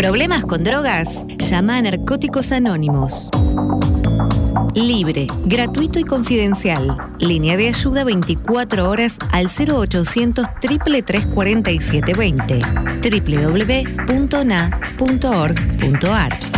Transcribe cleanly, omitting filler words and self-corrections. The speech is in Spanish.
¿Problemas con drogas? Llama a Narcóticos Anónimos. Libre, gratuito y confidencial. Línea de ayuda 24 horas al 0800 333 4720. www.na.org.ar